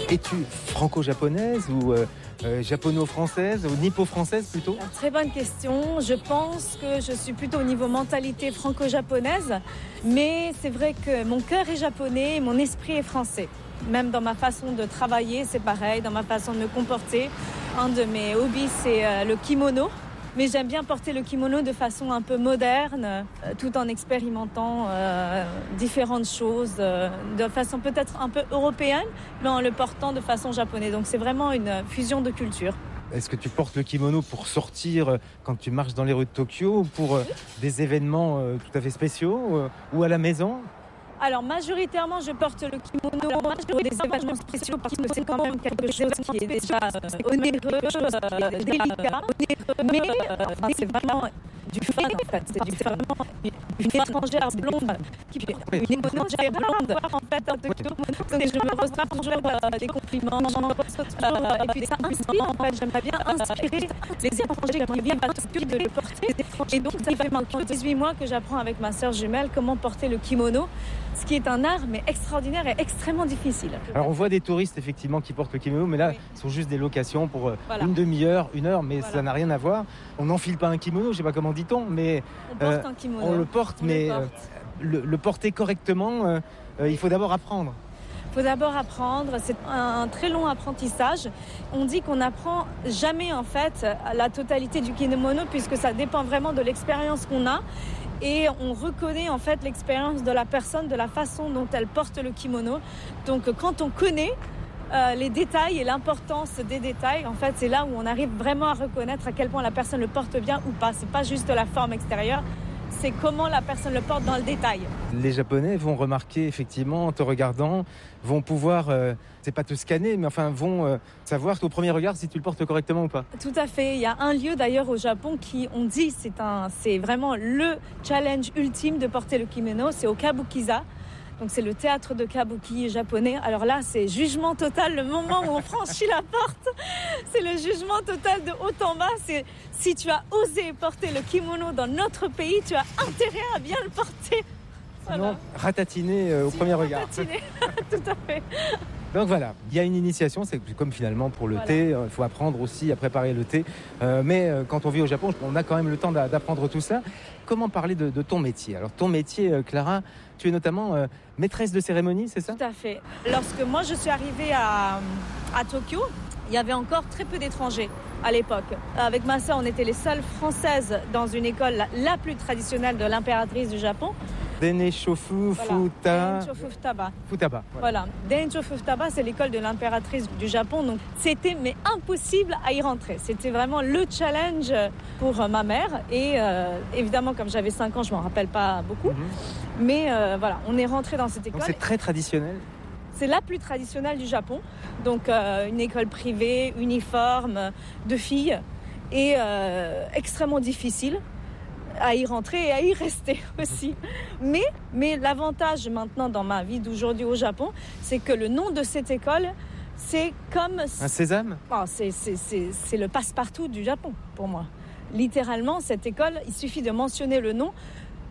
Es-tu franco-japonaise ou japono-française ou nippo-française plutôt? Très bonne question. Je pense que je suis plutôt au niveau mentalité franco-japonaise, mais c'est vrai que mon cœur est japonais et mon esprit est français. Même dans ma façon de travailler, c'est pareil, dans ma façon de me comporter. Un de mes hobbies, c'est le kimono. Mais j'aime bien porter le kimono de façon un peu moderne, tout en expérimentant différentes choses, de façon peut-être un peu européenne, mais en le portant de façon japonaise. Donc c'est vraiment une fusion de cultures. Est-ce que tu portes le kimono pour sortir quand tu marches dans les rues de Tokyo ou pour des événements tout à fait spéciaux ou à la maison? Alors majoritairement, je porte le kimono pour des événements spéciaux parce que c'est quand même quelque chose qui est déjà onéreux, délicat. Mais c'est vraiment du fun en fait. C'est vraiment une étrangère blonde une étrangère blonde en fait en Tokyo. Et je me reçois toujours des compliments. Et puis ça inspire en fait. J'aimerais bien inspirer les étrangers qui viennent à Tokyo de le porter. Et donc ça fait maintenant 18 mois que j'apprends avec ma sœur jumelle comment porter le kimono. Ce qui est un art, mais extraordinaire et extrêmement difficile. Alors on voit des touristes effectivement qui portent le kimono, mais là, ce sont juste des locations pour une demi-heure, une heure, mais ça n'a rien à voir. On n'enfile pas un kimono, je sais pas comment dit-on, mais on porte un kimono. On le porte, mais le porter correctement, il faut d'abord apprendre. Il faut d'abord apprendre, c'est un très long apprentissage. On dit qu'on n'apprend jamais en fait la totalité du kimono puisque ça dépend vraiment de l'expérience qu'on a. Et on reconnaît en fait l'expérience de la personne, de la façon dont elle porte le kimono. Donc quand on connaît les détails et l'importance des détails, en fait c'est là où on arrive vraiment à reconnaître à quel point la personne le porte bien ou pas. C'est pas juste la forme extérieure, c'est comment la personne le porte dans le détail. Les Japonais vont remarquer effectivement en te regardant, vont pouvoir, c'est pas te scanner, mais enfin vont savoir au premier regard si tu le portes correctement ou pas. Tout à fait. Il y a un lieu d'ailleurs au Japon qui, on dit, c'est vraiment le challenge ultime de porter le kimono, c'est au Kabukiza. Donc c'est le théâtre de kabuki japonais. Alors là, c'est jugement total, le moment où on franchit la porte. C'est le jugement total de haut en bas. C'est si tu as osé porter le kimono dans notre pays, tu as intérêt à bien le porter. Sinon, ratatiner au premier regard. Ratatiner, tout à fait. Donc voilà, il y a une initiation, c'est comme finalement pour le thé, il faut apprendre aussi à préparer le thé. Mais quand on vit au Japon, on a quand même le temps d'apprendre tout ça. Comment parler de ton métier? Alors ton métier, Clara, tu es notamment maîtresse de cérémonie, c'est ça? Tout à fait. Lorsque moi je suis arrivée à Tokyo, il y avait encore très peu d'étrangers à l'époque. Avec ma sœur, on était les seules Françaises dans une école la plus traditionnelle de l'impératrice du Japon. Denshofu Futaba. Voilà. Denshofu Futaba, c'est l'école de l'impératrice du Japon. Donc, c'était impossible à y rentrer. C'était vraiment le challenge pour ma mère. Et évidemment, comme j'avais 5 ans, je m'en rappelle pas beaucoup. Mais voilà, on est rentré dans cette école. Donc, c'est très traditionnel. C'est la plus traditionnelle du Japon. Donc, une école privée, uniforme, de filles. Et extrêmement difficile à y rentrer et à y rester aussi. Mais l'avantage maintenant dans ma vie d'aujourd'hui au Japon, c'est que le nom de cette école, c'est comme... Un sésame ? C'est le passe-partout du Japon pour moi. Littéralement, cette école, il suffit de mentionner le nom.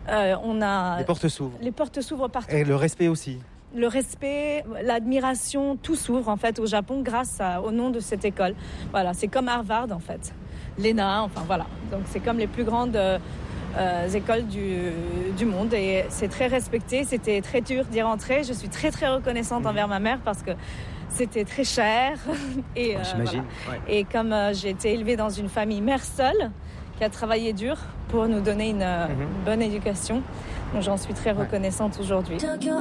Les portes s'ouvrent. Les portes s'ouvrent partout. Et le respect aussi. Le respect, l'admiration, tout s'ouvre en fait au Japon grâce au nom de cette école. Voilà, c'est comme Harvard en fait. L'ENA, enfin voilà. Donc c'est comme les plus grandes écoles du monde et c'est très respecté. C'était très dur d'y rentrer. Je suis très très reconnaissante envers ma mère parce que c'était très cher. Et, j'imagine. Voilà. Ouais. Et comme j'ai été élevée dans une famille mère seule qui a travaillé dur pour nous donner une bonne éducation, donc j'en suis très reconnaissante aujourd'hui.